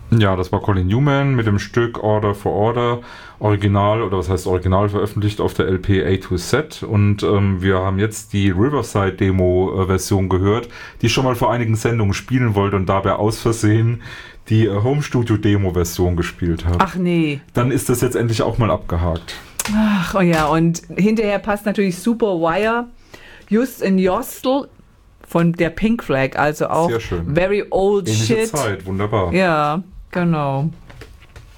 Ja, das war Colin Newman mit dem Stück Order for Order, Original, oder was heißt Original, veröffentlicht auf der LP A to Z. Und wir haben jetzt die Riverside-Demo-Version gehört, die ich schon mal vor einigen Sendungen spielen wollte und dabei aus Versehen die Home-Studio-Demo-Version gespielt habe. Ach nee. Dann ist das jetzt endlich auch mal abgehakt. Ach, oh ja, und hinterher passt natürlich Super Wire, Just in Jostel von der Pink Flag, also auch sehr schön. very old Ähnliche shit. Zeit, wunderbar. Ja, genau.